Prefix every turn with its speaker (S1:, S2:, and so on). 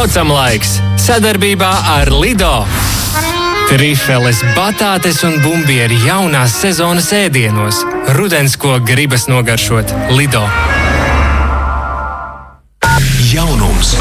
S1: Braucam laiks sadarbībā ar Lido. Trifeles, batātes un bumbieri jaunās sezonas ēdienos. Rudens, ko gribas nogaršot. Lido.
S2: Jaunums